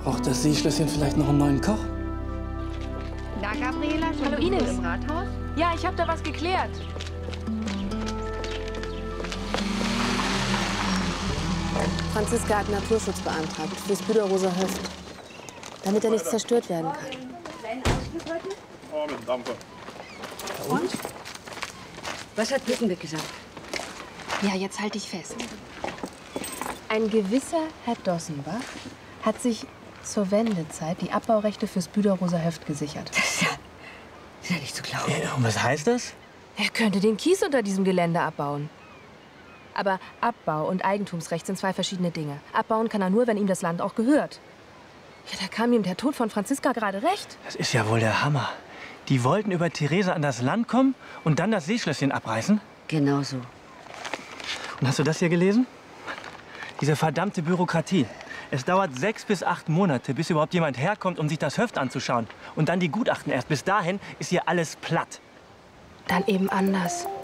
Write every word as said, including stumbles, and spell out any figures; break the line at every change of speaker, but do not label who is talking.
Braucht das Seeschlösschen vielleicht noch einen neuen Koch?
Na, Gabriela, schon
Hallo, Ines.
im Rathaus?
Ja, ich habe da was geklärt.
Franziska hat Naturschutz beantragt fürs Büderroser Höft, damit da nichts zerstört werden kann.
Oh, mit dem Dampfer.
Und? Was hat Pickenbeck gesagt?
Ja, jetzt halte ich fest.
Ein gewisser Herr Dossenbach hat sich zur Wendezeit die Abbaurechte fürs Büderroser Höft gesichert.
Das ist ja, das ist ja nicht zu glauben.
Ja, und was heißt das?
Er könnte den Kies unter diesem Gelände abbauen. Aber Abbau und Eigentumsrecht sind zwei verschiedene Dinge. Abbauen kann er nur, wenn ihm das Land auch gehört. Ja, da kam ihm der Tod von Franziska gerade recht.
Das ist ja wohl der Hammer. Die wollten über Therese an das Land kommen und dann das Seeschlösschen abreißen?
Genau so.
Und hast du das hier gelesen? Diese verdammte Bürokratie. Es dauert sechs bis acht Monate, bis überhaupt jemand herkommt, um sich das Höft anzuschauen. Und dann die Gutachten erst. Bis dahin ist hier alles platt.
Dann eben anders.